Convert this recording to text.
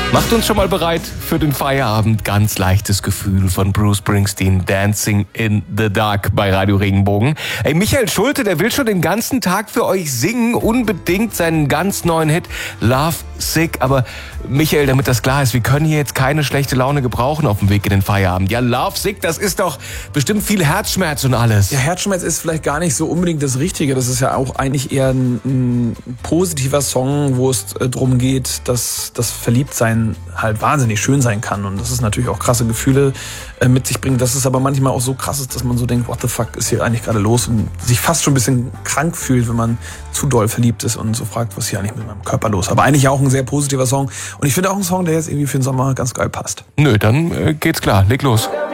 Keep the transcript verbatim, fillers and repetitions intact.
Macht uns schon mal bereit für den Feierabend. Ganz leichtes Gefühl von Bruce Springsteen, Dancing in the Dark bei Radio Regenbogen. Ey, Michael Schulte, der will schon den ganzen Tag für euch singen. Unbedingt seinen ganz neuen Hit Love Sick. Aber Michael, damit das klar ist, wir können hier jetzt keine schlechte Laune gebrauchen auf dem Weg in den Feierabend. Ja, Love Sick, das ist doch bestimmt viel Herzschmerz und alles. Ja, Herzschmerz ist vielleicht gar nicht so unbedingt das Richtige. Das ist ja auch eigentlich eher ein, ein positiver Song, wo es äh, darum geht, dass das Verliebtsein halt wahnsinnig schön sein kann. Und das ist natürlich auch krasse Gefühle äh, mit sich bringt. Dass es aber manchmal auch so krass ist, dass man so denkt, what the fuck ist hier eigentlich gerade los? Und sich fast schon ein bisschen krank fühlt, wenn man zu doll verliebt ist und so fragt, was ist hier eigentlich mit meinem Körper los? Aber eigentlich auch ein sehr positiver Song. Und ich finde auch ein Song, der jetzt irgendwie für den Sommer ganz geil passt. Nö, dann äh, geht's klar. Leg los.